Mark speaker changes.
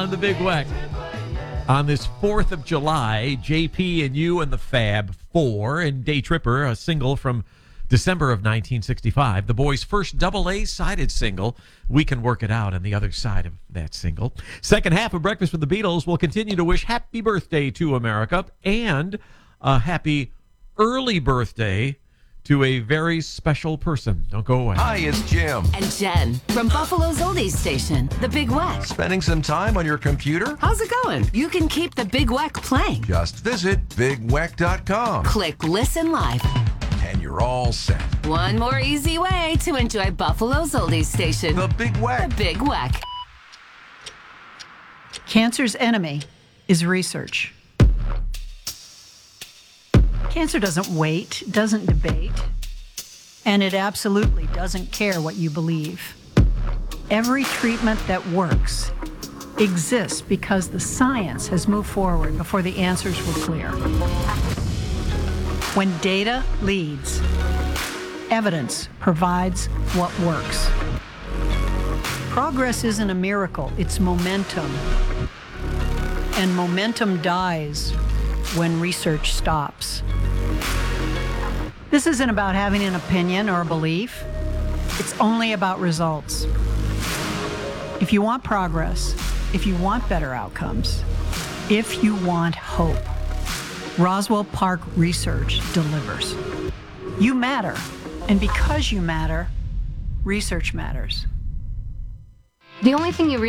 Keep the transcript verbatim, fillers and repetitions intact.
Speaker 1: On the Big Weck. On this fourth of July, J P and You and the Fab Four and Day Tripper, a single from December of nineteen sixty-five, the boys' first double A-sided single, We Can Work It Out, on the other side of that single. Second half of Breakfast with the Beatles will continue to wish happy birthday to America and a happy early birthday to a very special person. Don't go away.
Speaker 2: Hi, it's Jim.
Speaker 3: And Jen from Buffalo's Oldies Station, The Big Weck.
Speaker 2: Spending some time on your computer?
Speaker 3: How's it going? You can keep The Big Weck playing.
Speaker 2: Just visit big weck dot com.
Speaker 3: Click Listen Live.
Speaker 2: And you're all set.
Speaker 3: One more easy way to enjoy Buffalo's Oldies Station.
Speaker 2: The Big Weck.
Speaker 3: The Big Weck.
Speaker 4: Cancer's enemy is research. Cancer doesn't wait, doesn't debate, and it absolutely doesn't care what you believe. Every treatment that works exists because the science has moved forward before the answers were clear. When data leads, evidence provides what works. Progress isn't a miracle, it's momentum. And momentum dies when research stops. This isn't about having an opinion or a belief. It's only about results. If you want progress, if you want better outcomes, if you want hope, Roswell Park Research delivers. You matter, and because you matter, research matters.
Speaker 5: The only thing you really